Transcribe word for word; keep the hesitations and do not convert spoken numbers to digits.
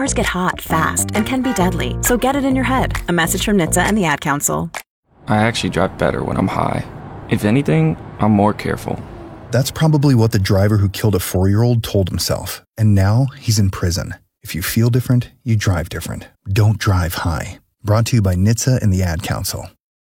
Cars get hot, fast, and can be deadly, so get it in your head. A message from N H T S A and the Ad Council. I actually drive better when I'm high. If anything, I'm more careful. That's probably what the driver who killed a four-year-old told himself, and now he's in prison. If you feel different, you drive different. Don't drive high. Brought to you by N H T S A and the Ad Council.